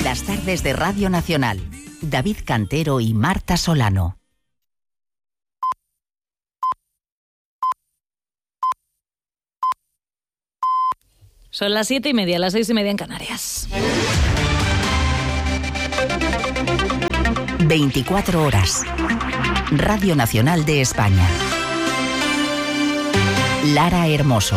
Las tardes de Radio Nacional. David Cantero y Marta Solano. Son las 7:30, las 6:30 en Canarias. 24 horas. Radio Nacional de España. Lara Hermoso.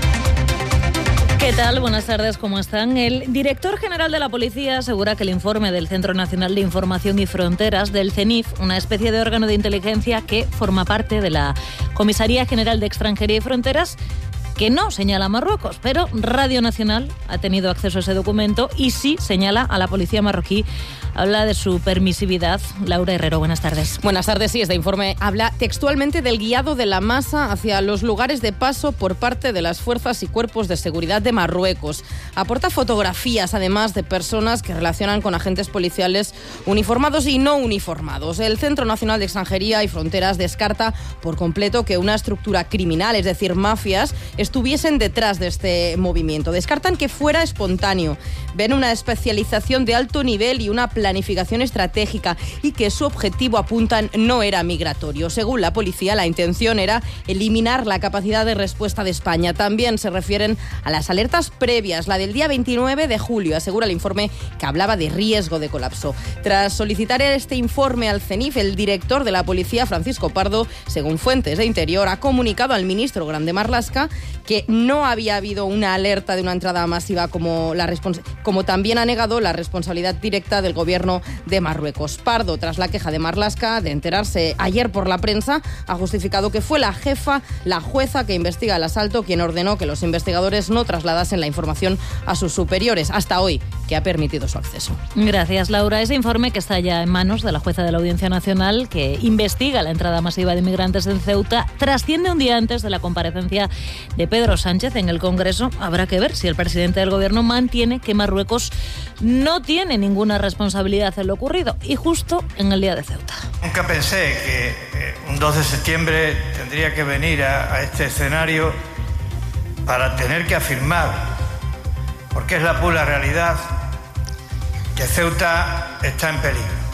¿Qué tal? Buenas tardes, ¿cómo están? El director general de la Policía asegura que el informe del Centro Nacional de Información y Fronteras, del CENIF, una especie de órgano de inteligencia que forma parte de la Comisaría General de Extranjería y Fronteras, que no señala a Marruecos, pero Radio Nacional ha tenido acceso a ese documento y sí señala a la policía marroquí. Habla de su permisividad. Laura Herrero, buenas tardes. Buenas tardes. Sí, este informe habla textualmente del guiado de la masa hacia los lugares de paso por parte de las fuerzas y cuerpos de seguridad de Marruecos. Aporta fotografías, además, de personas que relacionan con agentes policiales uniformados y no uniformados. El Centro Nacional de Extranjería y Fronteras descarta por completo que una estructura criminal, es decir, mafias, estuviesen detrás de este movimiento. Descartan que fuera espontáneo. Ven una especialización de alto nivel y una planificación estratégica y que su objetivo, apuntan, no era migratorio. Según la policía, la intención era eliminar la capacidad de respuesta de España. También se refieren a las alertas previas, la del día 29 de julio, asegura el informe, que hablaba de riesgo de colapso. Tras solicitar este informe al CENIF, el director de la policía, Francisco Pardo, según fuentes de Interior, ha comunicado al ministro Grande Marlaska que no había habido una alerta de una entrada masiva como también ha negado la responsabilidad directa del gobierno de Marruecos. Pardo, tras la queja de Marlaska de enterarse ayer por la prensa, ha justificado que fue la jueza que investiga el asalto, quien ordenó que los investigadores no trasladasen la información a sus superiores, hasta hoy, que ha permitido su acceso. Gracias, Laura. Ese informe, que está ya en manos de la jueza de la Audiencia Nacional, que investiga la entrada masiva de inmigrantes en Ceuta, trasciende un día antes de la comparecencia de Pedro Sánchez en el Congreso. Habrá que ver si el presidente del Gobierno mantiene que Marruecos no tiene ninguna responsabilidad en lo ocurrido, y justo en el día de Ceuta. Nunca pensé que un 2 de septiembre tendría que venir a este escenario para tener que afirmar, porque es la pura realidad, que Ceuta está en peligro.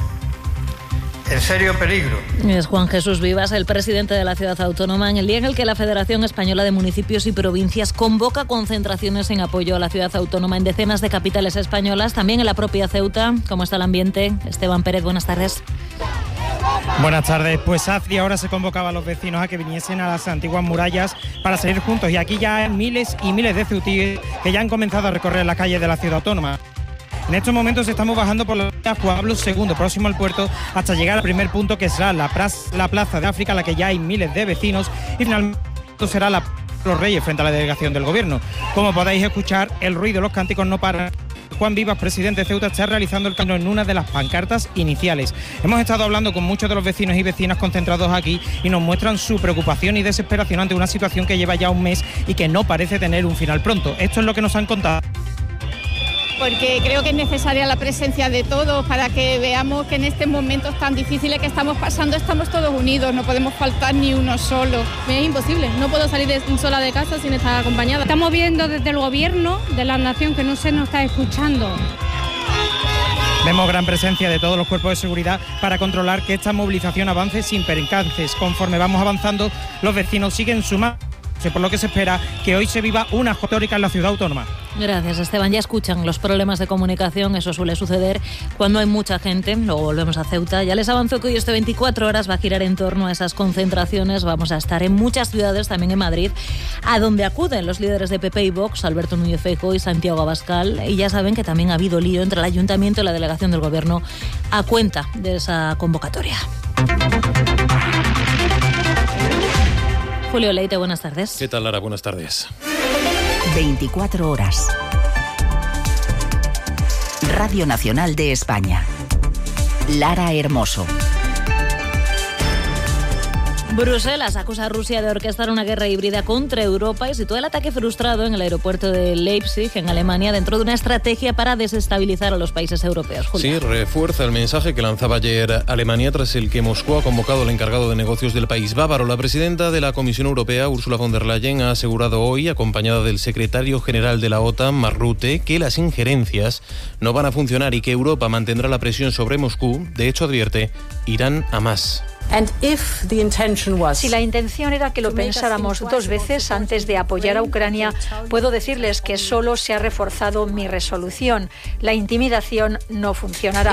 En serio peligro. Es Juan Jesús Vivas, el presidente de la ciudad autónoma, en el día en el que la Federación Española de Municipios y Provincias convoca concentraciones en apoyo a la ciudad autónoma en decenas de capitales españolas, también en la propia Ceuta. ¿Cómo está el ambiente? Esteban Pérez, buenas tardes. Buenas tardes. Pues hace ahora se convocaba a los vecinos a que viniesen a las antiguas murallas para salir juntos, y aquí ya hay miles y miles de ceutíes que ya han comenzado a recorrer las calles de la ciudad autónoma. En estos momentos estamos bajando por la avenida Juan Pablo II, próximo al puerto, hasta llegar al primer punto, que será la Plaza de África, en la que ya hay miles de vecinos, y finalmente será la Los Reyes, frente a la delegación del Gobierno. Como podéis escuchar, el ruido, los cánticos no paran. Juan Vivas, presidente de Ceuta, está realizando el camino en una de las pancartas iniciales. Hemos estado hablando con muchos de los vecinos y vecinas concentrados aquí y nos muestran su preocupación y desesperación ante una situación que lleva ya un mes y que no parece tener un final pronto. Esto es lo que nos han contado. Porque creo que es necesaria la presencia de todos para que veamos que en estos momentos tan difíciles que estamos pasando estamos todos unidos, no podemos faltar ni uno solo. Es imposible, no puedo salir sola de casa sin estar acompañada. Estamos viendo desde el gobierno de la nación que no se nos está escuchando. Vemos gran presencia de todos los cuerpos de seguridad para controlar que esta movilización avance sin percances. Conforme vamos avanzando, los vecinos siguen sumando, por lo que se espera que hoy se viva una jornada histórica en la ciudad autónoma. Gracias, Esteban. Ya escuchan los problemas de comunicación, eso suele suceder cuando hay mucha gente. Luego volvemos a Ceuta. Ya les avanzo que hoy este 24 horas va a girar en torno a esas concentraciones. Vamos a estar en muchas ciudades, también en Madrid, a donde acuden los líderes de PP y Vox, Alberto Núñez Feijóo y Santiago Abascal. Y ya saben que también ha habido lío entre el Ayuntamiento y la delegación del Gobierno a cuenta de esa convocatoria. Julio Leite, buenas tardes. ¿Qué tal, Lara? Buenas tardes. 24 horas. Radio Nacional de España. Lara Hermoso. Bruselas acusa a Rusia de orquestar una guerra híbrida contra Europa y sitúa el ataque frustrado en el aeropuerto de Leipzig, en Alemania, dentro de una estrategia para desestabilizar a los países europeos. Julia. Sí, refuerza el mensaje que lanzaba ayer Alemania tras el que Moscú ha convocado al encargado de negocios del país bávaro. La presidenta de la Comisión Europea, Ursula von der Leyen, ha asegurado hoy, acompañada del secretario general de la OTAN, Mark Rutte, que las injerencias no van a funcionar y que Europa mantendrá la presión sobre Moscú. De hecho, advierte, irán a más. Si la intención era que lo pensáramos dos veces antes de apoyar a Ucrania, puedo decirles que solo se ha reforzado mi resolución. La intimidación no funcionará.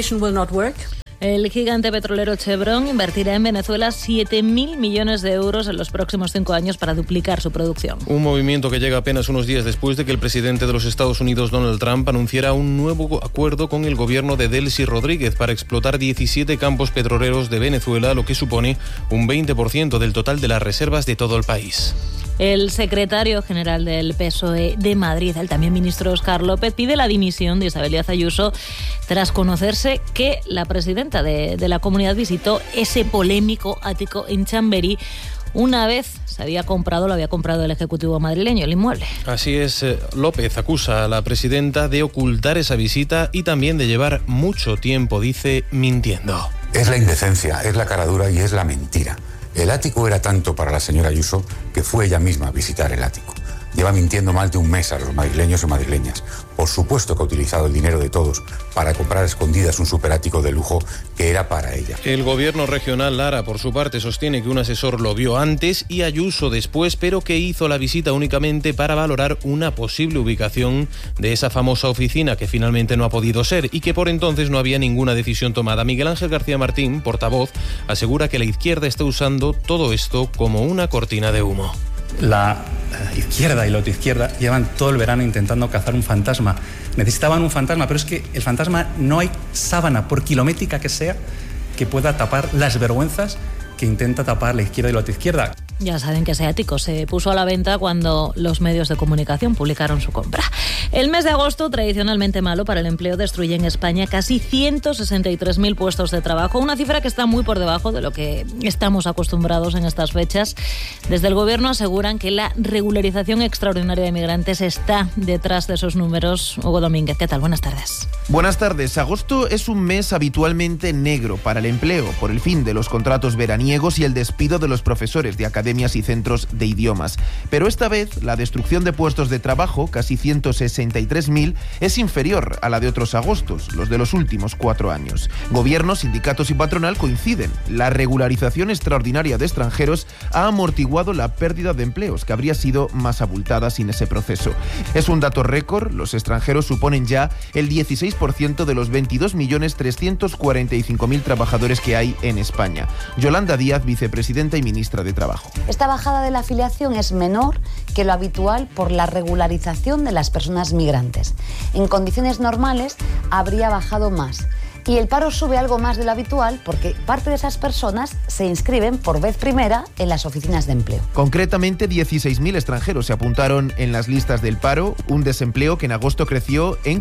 El gigante petrolero Chevron invertirá en Venezuela 7.000 millones de euros en los próximos 5 años para duplicar su producción. Un movimiento que llega apenas unos días después de que el presidente de los Estados Unidos, Donald Trump, anunciara un nuevo acuerdo con el gobierno de Delcy Rodríguez para explotar 17 campos petroleros de Venezuela, lo que supone un 20% del total de las reservas de todo el país. El secretario general del PSOE de Madrid, el también ministro Óscar López, pide la dimisión de Isabel Díaz Ayuso tras conocerse que la presidenta de la comunidad visitó ese polémico ático en Chamberí. Una vez lo había comprado el Ejecutivo madrileño, el inmueble. Así es, López acusa a la presidenta de ocultar esa visita y también de llevar mucho tiempo, dice, mintiendo. Es la indecencia, es la caradura y es la mentira. El ático era tanto para la señora Ayuso que fue ella misma a visitar el ático. Lleva mintiendo más de un mes a los madrileños y madrileñas. Por supuesto que ha utilizado el dinero de todos para comprar a escondidas un superático de lujo que era para ella. El gobierno regional Lara, por su parte, sostiene que un asesor lo vio antes y Ayuso después, pero que hizo la visita únicamente para valorar una posible ubicación de esa famosa oficina que finalmente no ha podido ser y que por entonces no había ninguna decisión tomada. Miguel Ángel García Martín, portavoz, asegura que la izquierda está usando todo esto como una cortina de humo. La izquierda y la autoizquierda llevan todo el verano intentando cazar un fantasma. Necesitaban un fantasma, pero es que el fantasma no hay sábana, por kilométrica que sea, que pueda tapar las vergüenzas que intenta tapar la izquierda y la autoizquierda. Ya saben que ese ático se puso a la venta cuando los medios de comunicación publicaron su compra. El mes de agosto, tradicionalmente malo para el empleo, destruye en España casi 163.000 puestos de trabajo, una cifra que está muy por debajo de lo que estamos acostumbrados en estas fechas. Desde el Gobierno aseguran que la regularización extraordinaria de migrantes está detrás de esos números. Hugo Domínguez, ¿qué tal? Buenas tardes. Buenas tardes. Agosto es un mes habitualmente negro para el empleo, por el fin de los contratos veraniegos y el despido de los profesores de academias y centros de idiomas. Pero esta vez la destrucción de puestos de trabajo, casi 163.000, es inferior a la de otros agostos, los de los últimos 4 años. Gobierno, sindicatos y patronal coinciden. La regularización extraordinaria de extranjeros ha amortiguado la pérdida de empleos, que habría sido más abultada sin ese proceso. Es un dato récord. Los extranjeros suponen ya el 16% de los 22.345.000 trabajadores que hay en España. Yolanda Díaz, vicepresidenta y ministra de Trabajo. Esta bajada de la afiliación es menor que lo habitual por la regularización de las personas migrantes. En condiciones normales habría bajado más. Y el paro sube algo más de lo habitual porque parte de esas personas se inscriben por vez primera en las oficinas de empleo. Concretamente, 16.000 extranjeros se apuntaron en las listas del paro, un desempleo que en agosto creció en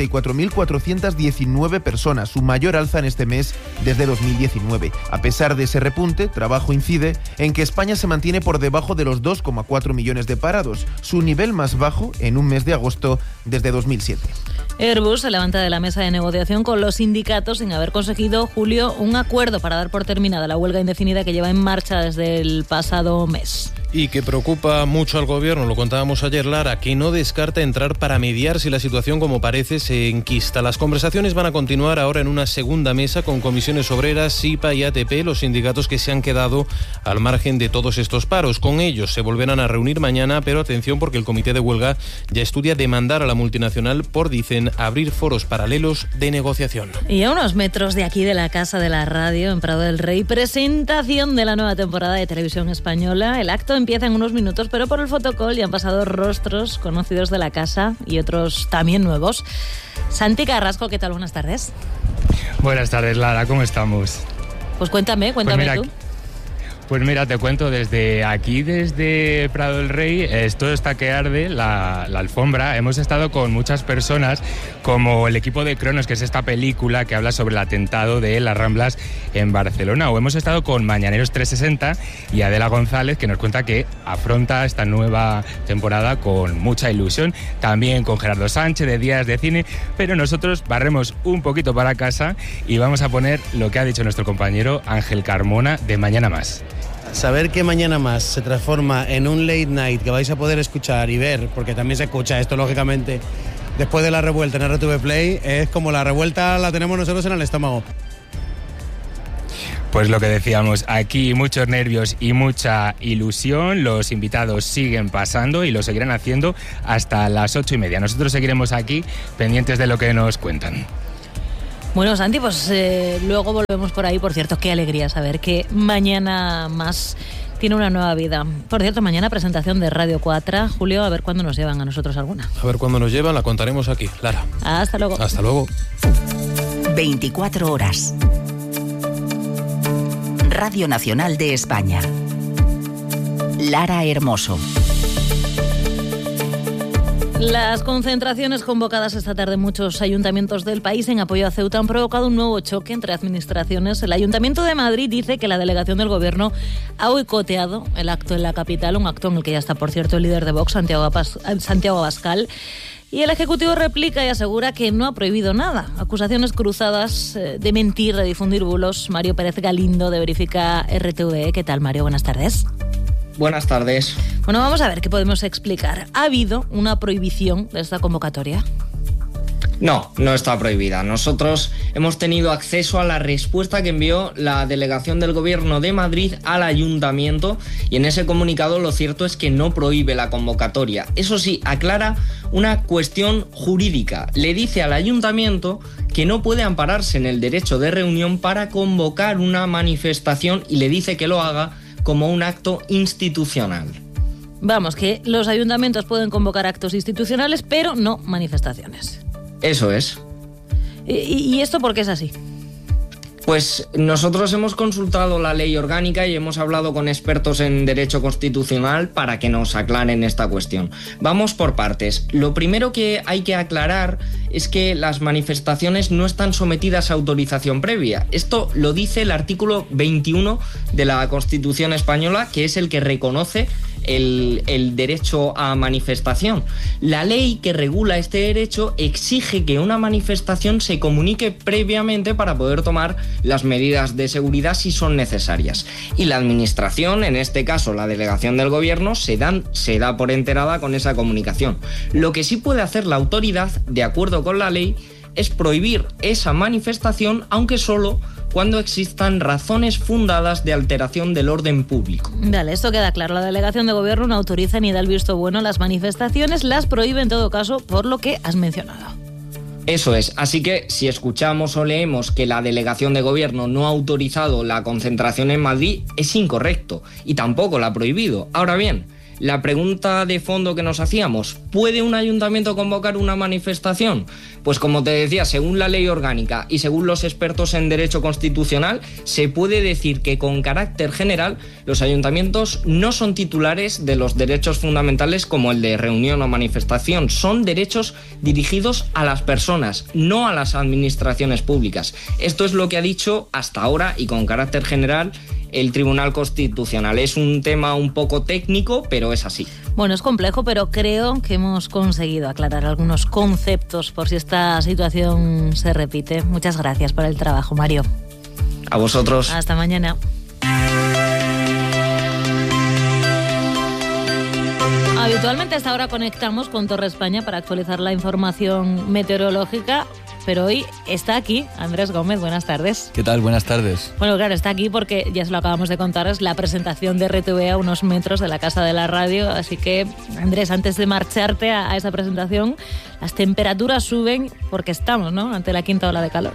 44.419 personas, su mayor alza en este mes desde 2019. A pesar de ese repunte, Trabajo incide en que España se mantiene por debajo de los 2,4 millones de parados, su nivel más bajo en un mes de agosto desde 2007. Airbus se levanta de la mesa de negociación con los sindicatos sin haber conseguido, Julio, un acuerdo para dar por terminada la huelga indefinida que lleva en marcha desde el pasado mes. Y que preocupa mucho al gobierno, lo contábamos ayer, Lara, que no descarta entrar para mediar si la situación, como parece, se enquista. Las conversaciones van a continuar ahora en una segunda mesa con comisiones obreras, SIPA y ATP, los sindicatos que se han quedado al margen de todos estos paros. Con ellos se volverán a reunir mañana, pero atención porque el comité de huelga ya estudia demandar a la multinacional por, dicen, abrir foros paralelos de negociación. Y a unos metros de aquí de la Casa de la Radio, en Prado del Rey, presentación de la nueva temporada de Televisión Española. El acto empieza en unos minutos, pero por el fotocall ya han pasado rostros conocidos de la casa y otros también nuevos. Santi Carrasco, ¿qué tal? Buenas tardes. Buenas tardes, Lara, ¿cómo estamos? Pues cuéntame pues mira, tú. Pues mira, te cuento, desde Prado del Rey, esto está que arde, la alfombra. Hemos estado con muchas personas, como el equipo de Cronos, que es esta película que habla sobre el atentado de las Ramblas en Barcelona, o hemos estado con Mañaneros 360 y Adela González, que nos cuenta que afronta esta nueva temporada con mucha ilusión, también con Gerardo Sánchez de Días de Cine, pero nosotros barremos un poquito para casa y vamos a poner lo que ha dicho nuestro compañero Ángel Carmona de Mañana Más. Saber que Mañana Más se transforma en un late night que vais a poder escuchar y ver, porque también se escucha esto lógicamente después de la revuelta en RTV Play, es como la revuelta la tenemos nosotros en el estómago. Pues lo que decíamos, aquí muchos nervios y mucha ilusión, los invitados siguen pasando y lo seguirán haciendo hasta las 8:30. Nosotros seguiremos aquí pendientes de lo que nos cuentan. Bueno, Santi, pues luego volvemos por ahí. Por cierto, qué alegría saber que Mañana Más tiene una nueva vida. Por cierto, mañana presentación de Radio 4. Julio, a ver cuándo nos llevan a nosotros alguna. A ver cuándo nos llevan, la contaremos aquí. Lara. Hasta luego. Hasta luego. 24 horas. Radio Nacional de España. Lara Hermoso. Las concentraciones convocadas esta tarde en muchos ayuntamientos del país en apoyo a Ceuta han provocado un nuevo choque entre administraciones. El Ayuntamiento de Madrid dice que la delegación del Gobierno ha boicoteado el acto en la capital, un acto en el que ya está, por cierto, el líder de Vox, Santiago Abascal. Y el Ejecutivo replica y asegura que no ha prohibido nada. Acusaciones cruzadas de mentir, de difundir bulos. Mario Pérez Galindo, de Verifica RTV. ¿Qué tal, Mario? Buenas tardes. Buenas tardes. Bueno, vamos a ver qué podemos explicar. ¿Ha habido una prohibición de esta convocatoria? No está prohibida. Nosotros hemos tenido acceso a la respuesta que envió la delegación del Gobierno de Madrid al Ayuntamiento y en ese comunicado lo cierto es que no prohíbe la convocatoria. Eso sí, aclara una cuestión jurídica. Le dice al Ayuntamiento que no puede ampararse en el derecho de reunión para convocar una manifestación y le dice que lo haga como un acto institucional. Vamos, que los ayuntamientos pueden convocar actos institucionales, pero no manifestaciones. Eso es. ¿Y esto por qué es así? Pues nosotros hemos consultado la ley orgánica y hemos hablado con expertos en derecho constitucional para que nos aclaren esta cuestión. Vamos por partes. Lo primero que hay que aclarar es que las manifestaciones no están sometidas a autorización previa. Esto lo dice el artículo 21 de la Constitución española, que es el que reconoce el derecho a manifestación. La ley que regula este derecho exige que una manifestación se comunique previamente para poder tomar las medidas de seguridad si son necesarias. Y la administración, en este caso la delegación del Gobierno, se da por enterada con esa comunicación. Lo que sí puede hacer la autoridad, de acuerdo con la ley, es prohibir esa manifestación, aunque solo cuando existan razones fundadas de alteración del orden público. Vale, esto queda claro. La delegación de Gobierno no autoriza ni da el visto bueno a las manifestaciones, las prohíbe en todo caso por lo que has mencionado. Eso es, así que si escuchamos o leemos que la delegación de Gobierno no ha autorizado la concentración en Madrid, es incorrecto y tampoco la ha prohibido. Ahora bien, la pregunta de fondo que nos hacíamos, ¿puede un ayuntamiento convocar una manifestación? Pues como te decía, según la ley orgánica y según los expertos en derecho constitucional, se puede decir que con carácter general los ayuntamientos no son titulares de los derechos fundamentales como el de reunión o manifestación, son derechos dirigidos a las personas, no a las administraciones públicas. Esto es lo que ha dicho hasta ahora y con carácter general el Tribunal Constitucional. Es un tema un poco técnico, pero es así. Bueno, es complejo, pero creo que hemos conseguido aclarar algunos conceptos por si esta situación se repite. Muchas gracias por el trabajo, Mario. A vosotros. Hasta mañana. Habitualmente a esta hora conectamos con Torre España para actualizar la información meteorológica, pero hoy está aquí Andrés Gómez. Buenas tardes. ¿Qué tal? Buenas tardes. Bueno, claro, está aquí porque ya se lo acabamos de contar, es la presentación de RTV a unos metros de la Casa de la Radio, así que, Andrés, antes de marcharte a esa presentación, las temperaturas suben porque estamos, ¿no?, ante la quinta ola de calor.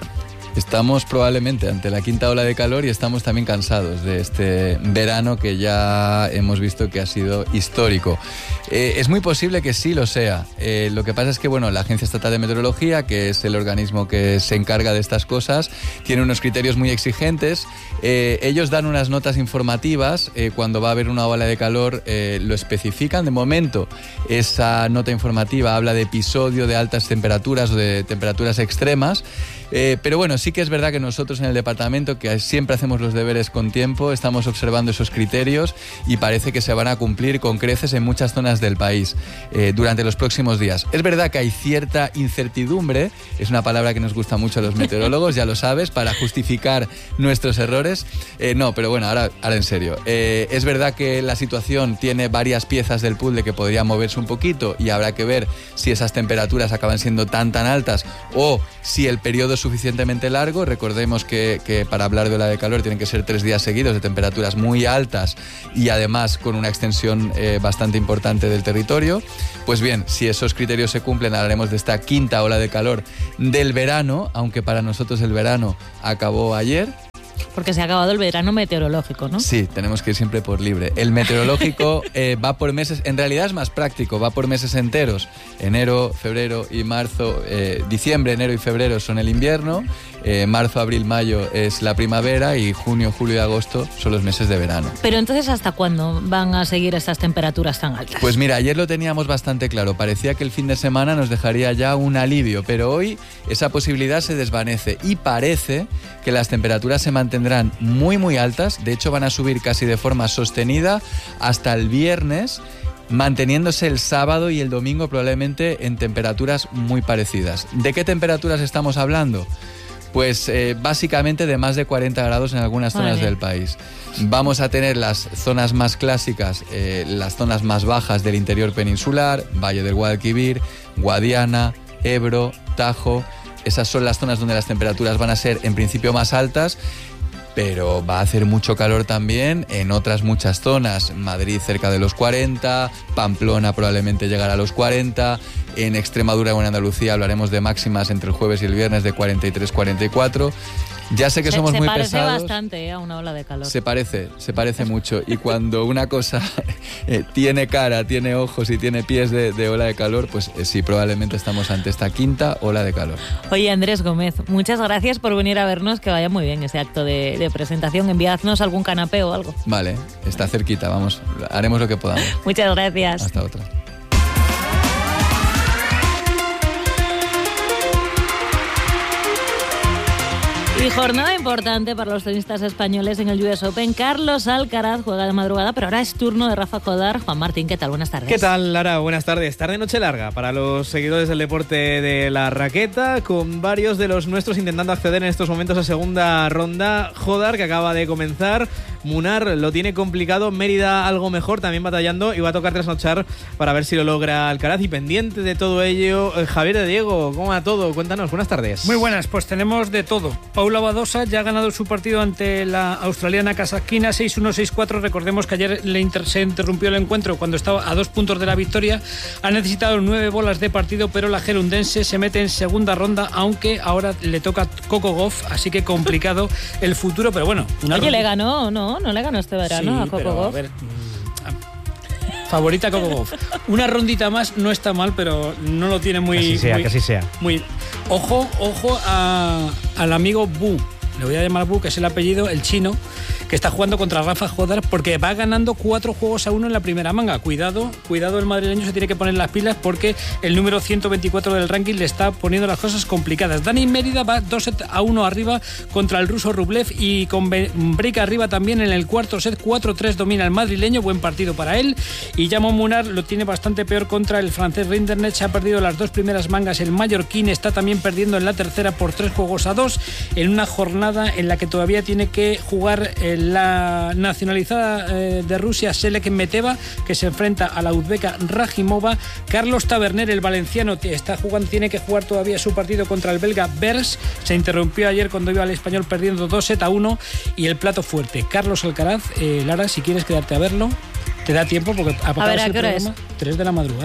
Estamos probablemente ante la quinta ola de calor y estamos también cansados de este verano que ya hemos visto que ha sido histórico. Es muy posible que sí lo sea. Lo que pasa es que, bueno, la Agencia Estatal de Meteorología, que es el organismo que se encarga de estas cosas, tiene unos criterios muy exigentes. Ellos dan unas notas informativas cuando va a haber una ola de calor, lo especifican. De momento, esa nota informativa habla de episodio de altas temperaturas o de temperaturas extremas. Pero bueno, sí que es verdad que nosotros en el departamento, que siempre hacemos los deberes con tiempo, estamos observando esos criterios y parece que se van a cumplir con creces en muchas zonas del país durante los próximos días. Es verdad que hay cierta incertidumbre, es una palabra que nos gusta mucho a los meteorólogos, ya lo sabes, para justificar nuestros errores. No, pero bueno, ahora en serio. Es verdad que la situación tiene varias piezas del puzzle que podrían moverse un poquito y habrá que ver si esas temperaturas acaban siendo tan altas o si el periodo es suficientemente largo. Recordemos que para hablar de ola de calor tienen que ser 3 días seguidos de temperaturas muy altas y además con una extensión bastante importante del territorio. Pues bien, si esos criterios se cumplen, hablaremos de esta quinta ola de calor del verano, aunque para nosotros el verano acabó ayer. Porque se ha acabado el verano meteorológico, ¿no? Sí, tenemos que ir siempre por libre. El meteorológico va por meses, en realidad es más práctico, va por meses enteros. Enero, febrero y marzo, diciembre, enero y febrero son el invierno, marzo, abril, mayo es la primavera y junio, julio y agosto son los meses de verano. Pero entonces, ¿hasta cuándo van a seguir estas temperaturas tan altas? Pues mira, ayer lo teníamos bastante claro, parecía que el fin de semana nos dejaría ya un alivio, pero hoy esa posibilidad se desvanece y parece que las temperaturas se mantendrán muy altas, de hecho van a subir casi de forma sostenida hasta el viernes, manteniéndose el sábado y el domingo probablemente en temperaturas muy parecidas. ¿De qué temperaturas estamos hablando? Pues básicamente de más de 40 grados en algunas zonas del país. Vamos a tener las zonas más clásicas, las zonas más bajas del interior peninsular, Valle del Guadalquivir, Guadiana, Ebro, Tajo. Esas son las zonas donde las temperaturas van a ser en principio más altas, pero va a hacer mucho calor también en otras muchas zonas. Madrid cerca de los 40, Pamplona probablemente llegará a los 40, en Extremadura o en Andalucía hablaremos de máximas entre el jueves y el viernes de 43, 44. Ya sé que somos muy pesados. Se parece bastante a una ola de calor. Se parece mucho. Y cuando una cosa tiene cara, tiene ojos y tiene pies de ola de calor, pues sí, probablemente estamos ante esta quinta ola de calor. Oye, Andrés Gómez, muchas gracias por venir a vernos, que vaya muy bien ese acto de presentación. Enviadnos algún canapé o algo. Vale, está cerquita, vamos, haremos lo que podamos. Muchas gracias. Hasta otra. Y jornada importante para los tenistas españoles en el US Open. Carlos Alcaraz juega de madrugada, pero ahora es turno de Rafa Jodar. Juan Martín, ¿qué tal? Buenas tardes. ¿Qué tal, Lara? Buenas tardes. Tarde noche larga para los seguidores del deporte de la raqueta, con varios de los nuestros intentando acceder en estos momentos a segunda ronda. Jodar, que acaba de comenzar. Munar lo tiene complicado. Mérida algo mejor, también batallando. Y va a tocar trasnochar para ver si lo logra Alcaraz. Y pendiente de todo ello, Javier de Diego, ¿cómo va todo? Cuéntanos, buenas tardes. Muy buenas, pues tenemos de todo. Paula Badosa ya ha ganado su partido ante la australiana Kasatkina 6-1, 6-4. Recordemos que ayer se interrumpió el encuentro cuando estaba a 2 puntos de la victoria. Ha necesitado 9 bolas de partido, pero la gerundense se mete en segunda ronda, aunque ahora le toca Coco Gauff, así que complicado el futuro, pero bueno. Oye, le ganó, ¿no? No le ganó este verano sí, a Coco Gauff. Favorita Coco Gauff. Una rondita más no está mal, pero no lo tiene muy... Que así sea. Muy... Ojo al amigo Bu. Le voy a llamar Bu, que es el apellido, el chino, que está jugando contra Rafa Jodar porque va ganando 4-1 en la primera manga. Cuidado, el madrileño se tiene que poner las pilas porque el número 124 del ranking le está poniendo las cosas complicadas. Dani Mérida va 2-1 arriba contra el ruso Rublev y con break arriba también en el cuarto set. 4-3 domina el madrileño, buen partido para él. Y Jamon Munar lo tiene bastante peor contra el francés Rinderknecht. Se ha perdido las 2 primeras mangas. El mallorquín está también perdiendo en la tercera por 3-2 en una jornada en la que todavía tiene que jugar la nacionalizada de Rusia Selek Meteva, que se enfrenta a la uzbeka Rajimova. Carlos Taberner, el valenciano, tiene que jugar todavía su partido contra el belga Bers. Se interrumpió ayer cuando iba al Español perdiendo 2-1. Y el plato fuerte, Carlos Alcaraz. Lara, si quieres quedarte a verlo, te da tiempo porque a ver, ¿a qué hora es? 3 de la madrugada.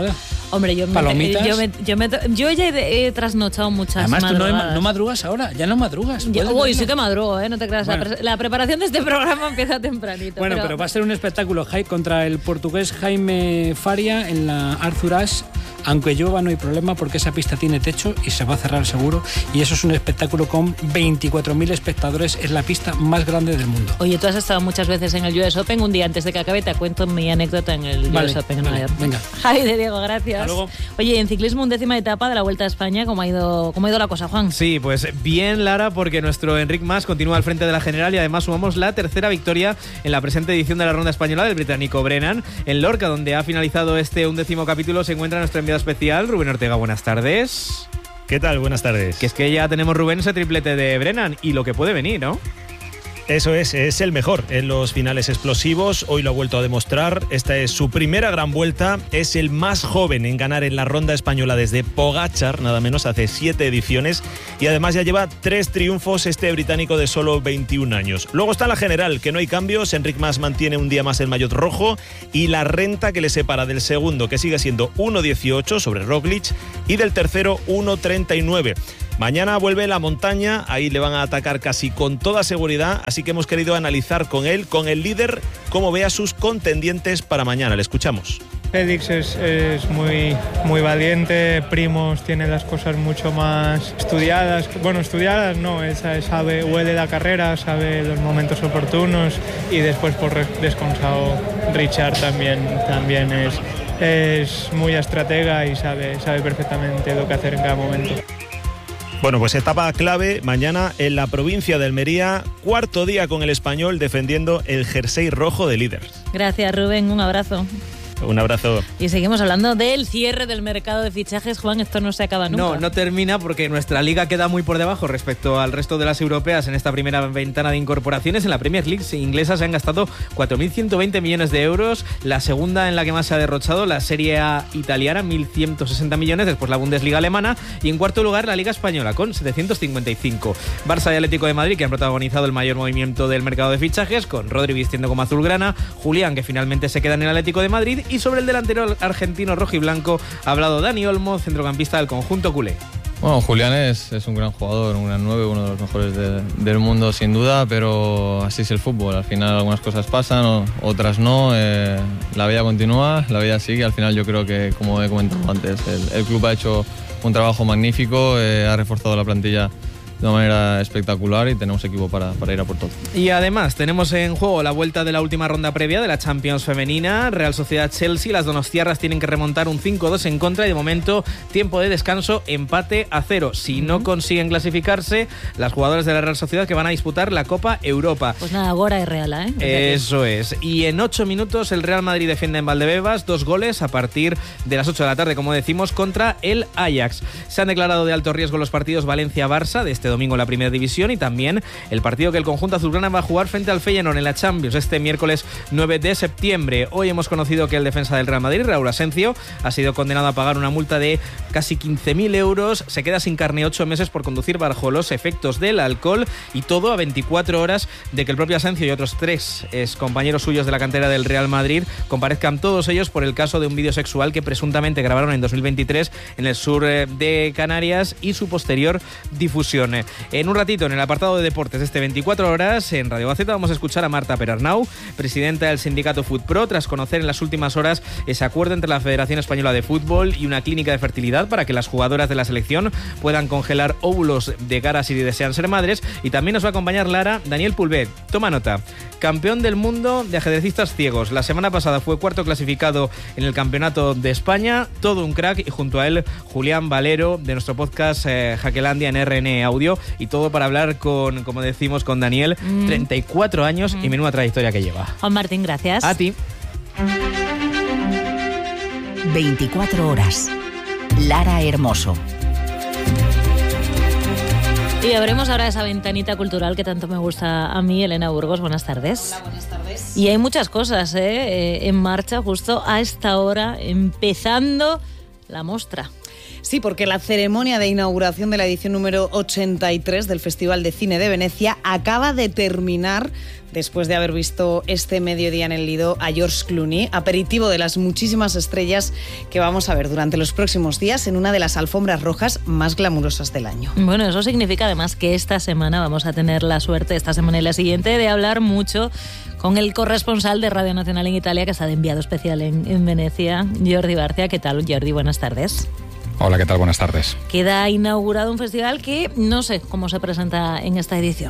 Hombre, palomitas. Yo ya he trasnochado muchas Además, madrugadas. tú no madrugas ahora, ya no madrugas. Sí que madrugo, no te creas. Bueno. La preparación de este programa empieza tempranito. Bueno, pero va a ser un espectáculo contra el portugués Jaime Faria en la Arthur Ashe. Aunque llueva no hay problema porque esa pista tiene techo y se va a cerrar seguro. Y eso es un espectáculo con 24.000 espectadores. Es la pista más grande del mundo. Oye, tú has estado muchas veces en el US Open. Un día antes de que acabe te cuento mi anécdota en el US Open. Venga. Javi de Diego, gracias. Hasta luego. Oye, en ciclismo, 10ª etapa de la Vuelta a España. ¿Cómo ha ido la cosa, Juan? Sí, pues bien, Lara, porque nuestro Enric Mas continúa al frente de la general y además sumamos la tercera victoria en la presente edición de la ronda española del británico Brennan. En Lorca, donde ha finalizado este 11º capítulo, se encuentra nuestro enviado especial, Rubén Ortega. Buenas tardes. ¿Qué tal? Buenas tardes. Que es que ya tenemos, Rubén, ese triplete de Brennan y lo que puede venir, ¿no? Eso es el mejor en los finales explosivos. Hoy lo ha vuelto a demostrar. Esta es su primera gran vuelta. Es el más joven en ganar en la ronda española desde Pogačar, nada menos, hace 7 ediciones. Y además ya lleva 3 triunfos este británico de solo 21 años. Luego está la general, que no hay cambios. Enric Mas mantiene un día más el maillot rojo. Y la renta que le separa del segundo, que sigue siendo 1.18 sobre Roglic, y del tercero 1.39. Mañana vuelve la montaña, ahí le van a atacar casi con toda seguridad, así que hemos querido analizar con él, con el líder, cómo ve a sus contendientes para mañana. Le escuchamos. Félix es muy valiente, Primoz tiene las cosas mucho más estudiadas. Bueno, estudiadas no, sabe, huele la carrera, sabe los momentos oportunos, y después por descansado Richard también es muy estratega y sabe perfectamente lo que hacer en cada momento. Bueno, pues etapa clave mañana en la provincia de Almería, cuarto día con el español defendiendo el jersey rojo de líder. Gracias, Rubén, un abrazo. Un abrazo. Y seguimos hablando del cierre del mercado de fichajes. Juan, esto no se acaba nunca. No termina porque nuestra liga queda muy por debajo respecto al resto de las europeas en esta primera ventana de incorporaciones. En la Premier League inglesa se han gastado 4.120 millones de euros. La segunda en la que más se ha derrochado, la Serie A italiana, 1.160 millones. Después la Bundesliga alemana. Y en cuarto lugar, la Liga Española, con 755. Barça y Atlético de Madrid, que han protagonizado el mayor movimiento del mercado de fichajes, con Rodri vistiendo como azulgrana, Julián, que finalmente se queda en el Atlético de Madrid. Y sobre el delantero argentino rojiblanco ha hablado Dani Olmo, centrocampista del conjunto culé. Bueno, Julián es un gran jugador, un gran 9, uno de los mejores del mundo sin duda, pero así es el fútbol. Al final algunas cosas pasan, otras no. La vida continúa, la vida sigue. Al final yo creo que, como he comentado antes, el club ha hecho un trabajo magnífico, ha reforzado la plantilla de una manera espectacular y tenemos equipo para ir a por todo. Y además tenemos en juego la vuelta de la última ronda previa de la Champions femenina. Real Sociedad-Chelsea, las donostiarras tienen que remontar un 5-2 en contra y de momento tiempo de descanso, empate a 0. Si no consiguen clasificarse, las jugadoras de la Real Sociedad que van a disputar la Copa Europa. Pues nada, ahora es Real, Eso es. Y en 8 minutos el Real Madrid defiende en Valdebebas 2 goles a partir de las 8 de la tarde, como decimos, contra el Ajax. Se han declarado de alto riesgo los partidos Valencia-Barça de este domingo en la Primera División y también el partido que el conjunto azulgrana va a jugar frente al Feyenoord en la Champions este miércoles 9 de septiembre. Hoy hemos conocido que el defensa del Real Madrid, Raúl Asencio, ha sido condenado a pagar una multa de casi 15.000 euros. Se queda sin carne 8 meses por conducir bajo los efectos del alcohol y todo a 24 horas de que el propio Asencio y otros 3 compañeros suyos de la cantera del Real Madrid comparezcan todos ellos por el caso de un vídeo sexual que presuntamente grabaron en 2023 en el sur de Canarias y su posterior difusión. En un ratito, en el apartado de deportes de este 24 horas, en Radio Gaceta vamos a escuchar a Marta Perarnau, presidenta del sindicato FutPro, tras conocer en las últimas horas ese acuerdo entre la Federación Española de Fútbol y una clínica de fertilidad para que las jugadoras de la selección puedan congelar óvulos de cara si desean ser madres. Y también nos va a acompañar Lara, Daniel Pulvet. Toma nota. Campeón del mundo de ajedrecistas ciegos. La semana pasada fue cuarto clasificado en el Campeonato de España. Todo un crack. Y junto a él, Julián Valero, de nuestro podcast Jaquelandia en RN Audio. Y todo para hablar como decimos, con Daniel. 34 años y menuda trayectoria que lleva. Juan Martín, gracias. A ti. 24 horas. Lara Hermoso. Y abrimos ahora esa ventanita cultural que tanto me gusta a mí, Elena Burgos. Buenas tardes. Hola, buenas tardes. Y hay muchas cosas en marcha justo a esta hora, empezando la mostra. Sí, porque la ceremonia de inauguración de la edición número 83 del Festival de Cine de Venecia acaba de terminar después de haber visto este mediodía en el Lido a George Clooney, aperitivo de las muchísimas estrellas que vamos a ver durante los próximos días en una de las alfombras rojas más glamurosas del año. Bueno, eso significa además que esta semana vamos a tener la suerte, esta semana y la siguiente, de hablar mucho con el corresponsal de Radio Nacional en Italia, que está de enviado especial en Venecia, Jordi Barcia. ¿Qué tal, Jordi? Buenas tardes. Hola, ¿qué tal? Buenas tardes. Queda inaugurado un festival que no sé cómo se presenta en esta edición.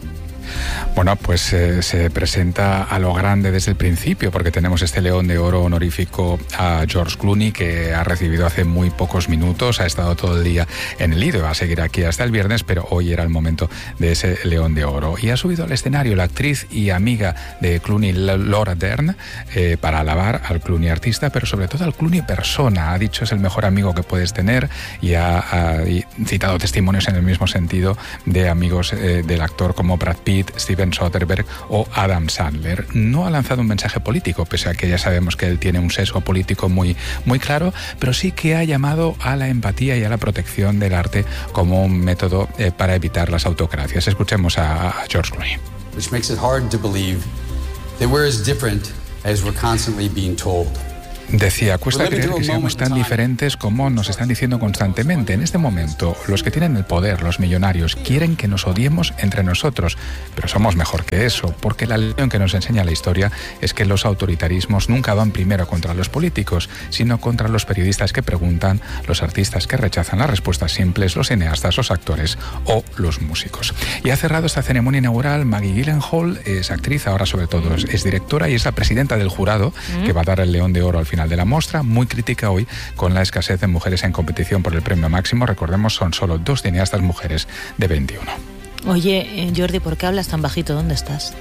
Bueno, pues se presenta a lo grande desde el principio, porque tenemos este León de Oro honorífico a George Clooney, que ha recibido hace muy pocos minutos, ha estado todo el día en el Lido y va a seguir aquí hasta el viernes, pero hoy era el momento de ese León de Oro. Y ha subido al escenario la actriz y amiga de Clooney, Laura Dern, para alabar al Clooney artista, pero sobre todo al Clooney persona. Ha dicho es el mejor amigo que puedes tener y ha citado testimonios en el mismo sentido de amigos del actor como Brad Pitt, Steven Soderbergh o Adam Sandler. No ha lanzado un mensaje político, pese a que ya sabemos que él tiene un sesgo político muy, muy claro, pero sí que ha llamado a la empatía y a la protección del arte como un método para evitar las autocracias. Escuchemos a George Clooney. Which makes it hard to believe that we're as different as we're constantly being told. Decía, cuesta creer que seamos tan diferentes como nos están diciendo constantemente. En este momento, los que tienen el poder, los millonarios, quieren que nos odiemos entre nosotros, pero somos mejor que eso, porque la lección que nos enseña la historia es que los autoritarismos nunca van primero contra los políticos, sino contra los periodistas que preguntan, los artistas que rechazan las respuestas simples, los cineastas, los actores o los músicos. Y ha cerrado esta ceremonia inaugural Maggie Gyllenhaal, es actriz, ahora sobre todo es directora y es la presidenta del jurado que va a dar el León de Oro al final de la muestra, muy crítica hoy con la escasez de mujeres en competición por el premio máximo. Recordemos, son solo 2 cineastas mujeres de 21. Oye, Jordi, ¿por qué hablas tan bajito? ¿Dónde estás?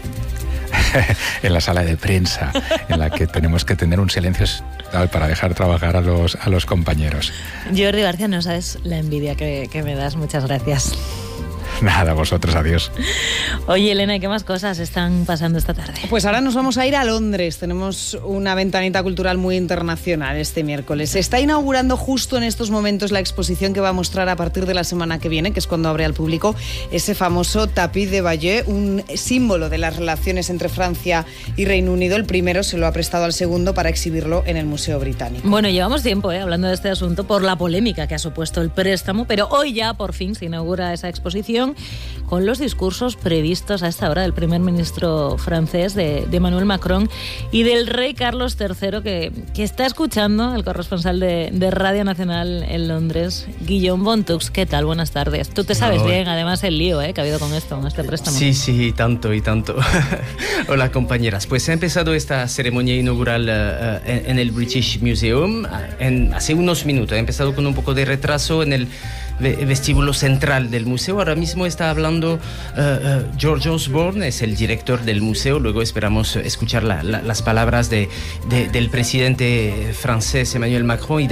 En la sala de prensa, en la que tenemos que tener un silencio para dejar trabajar a los compañeros. Jordi García, no sabes la envidia que me das. Muchas gracias. Nada, vosotros, adiós. Oye, Elena, ¿qué más cosas están pasando esta tarde? Pues ahora nos vamos a ir a Londres. Tenemos una ventanita cultural muy internacional este miércoles. Se está inaugurando justo en estos momentos la exposición que va a mostrar a partir de la semana que viene, que es cuando abre al público, ese famoso tapiz de Bayeux, un símbolo de las relaciones entre Francia y Reino Unido. El primero se lo ha prestado al segundo para exhibirlo en el Museo Británico. Bueno, llevamos tiempo hablando de este asunto por la polémica que ha supuesto el préstamo, pero hoy ya por fin se inaugura esa exposición con los discursos previstos a esta hora del primer ministro francés, de Emmanuel Macron, y del rey Carlos III, que está escuchando el corresponsal de Radio Nacional en Londres, Guillaume Bontux. ¿Qué tal? Buenas tardes. Tú te sabes bien, además, el lío que ha habido con esto, con este préstamo. Sí, tanto y tanto. Hola, compañeras. Pues ha empezado esta ceremonia inaugural en el British Museum hace unos minutos. Ha empezado con un poco de retraso en el vestíbulo central del museo. Ahora mismo está hablando George Osborne, es el director del museo. Luego esperamos escuchar las palabras del presidente francés Emmanuel Macron y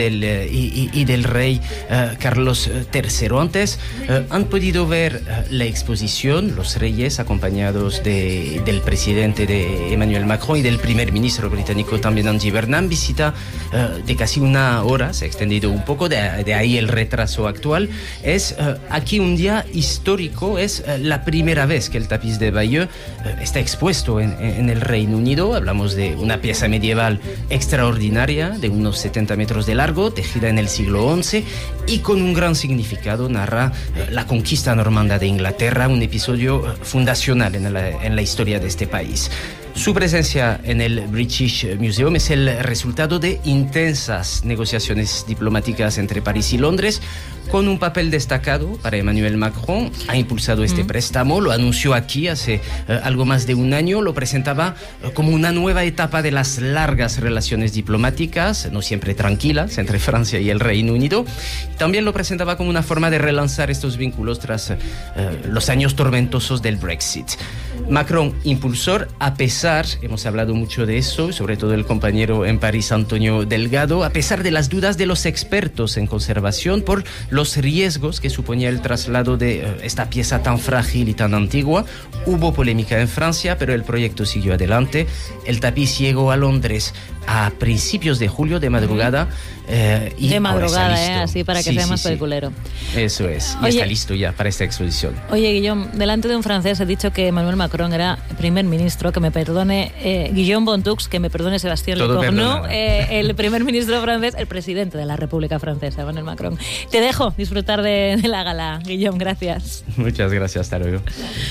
del rey Carlos III. Antes han podido ver la exposición, los reyes acompañados del presidente de Emmanuel Macron y del primer ministro británico también Andy Burnham. Visita de casi una hora, se ha extendido un poco, de ahí el retraso actual. Es aquí un día histórico, es la primera vez que el tapiz de Bayeux está expuesto en el Reino Unido. Hablamos de una pieza medieval extraordinaria de unos 70 metros de largo, tejida en el siglo XI y con un gran significado. Narra la conquista normanda de Inglaterra, un episodio fundacional en la historia de este país. Su presencia en el British Museum es el resultado de intensas negociaciones diplomáticas entre París y Londres, con un papel destacado para Emmanuel Macron. Ha impulsado este préstamo, lo anunció aquí hace algo más de un año, lo presentaba como una nueva etapa de las largas relaciones diplomáticas, no siempre tranquilas, entre Francia y el Reino Unido. También lo presentaba como una forma de relanzar estos vínculos tras los años tormentosos del Brexit. Macron, impulsor, a pesar, hemos hablado mucho de eso, sobre todo el compañero en París, Antonio Delgado, a pesar de las dudas de los expertos en conservación por los riesgos que suponía el traslado de esta pieza tan frágil y tan antigua. Hubo polémica en Francia, pero el proyecto siguió adelante. El tapiz llegó a Londres a principios de julio de madrugada. Y de madrugada, ahora está listo. así para que sea más peliculero. Eso es, y Oye, está listo ya para esta exposición. Oye, Guillaume, delante de un francés he dicho que Emmanuel Macron era primer ministro, que me perdone Guillaume Bontux, que me perdone Sebastián Lecornu, el primer ministro francés, el presidente de la República Francesa, Emmanuel Macron. Te dejo disfrutar de la gala, Guillaume, gracias. Muchas gracias, hasta luego.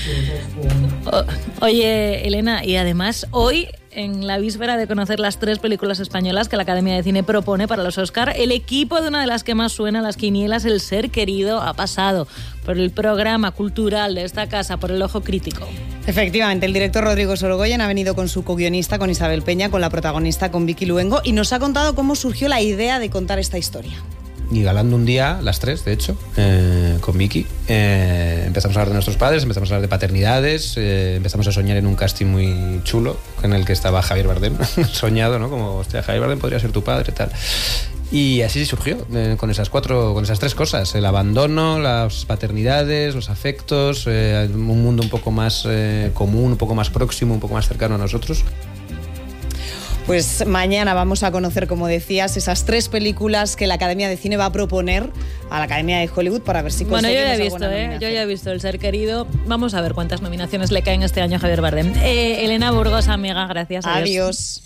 Oye, Elena, y además hoy, en la víspera de conocer las 3 películas españolas que la Academia de Cine propone para los Oscar, el equipo de una de las que más suena a las quinielas, El Ser Querido, ha pasado por el programa cultural de esta casa, por el ojo crítico. Efectivamente, el director Rodrigo Sorogoyen ha venido con su co-guionista, con Isabel Peña, con la protagonista, con Vicky Luengo, y nos ha contado cómo surgió la idea de contar esta historia. Y galando un día, las 3, de hecho, con Vicky, empezamos a hablar de nuestros padres, empezamos a hablar de paternidades, empezamos a soñar en un casting muy chulo, en el que estaba Javier Bardem, soñado, ¿no? Como, hostia, Javier Bardem podría ser tu padre y tal. Y así surgió, con esas 3 cosas: el abandono, las paternidades, los afectos, un mundo un poco más común, un poco más próximo, un poco más cercano a nosotros. Pues mañana vamos a conocer, como decías, esas 3 películas que la Academia de Cine va a proponer a la Academia de Hollywood para ver si conseguimos alguna nominación. Yo ya he visto El Ser Querido. Vamos a ver cuántas nominaciones le caen este año a Javier Bardem. Elena Burgos, amiga, gracias. Adiós.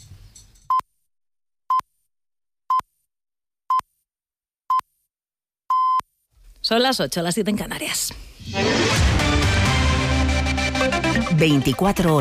Son las 8, las 7 en Canarias. 24 horas.